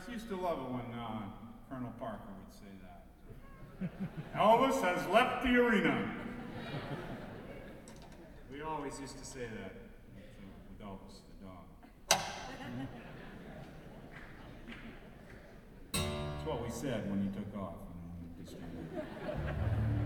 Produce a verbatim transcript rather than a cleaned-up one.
I used to love it when uh, Colonel Parker would say that. Elvis has left the arena. We always used to say that with, uh, with Elvis, the dog. That's what we said when he took off. You know, just, uh,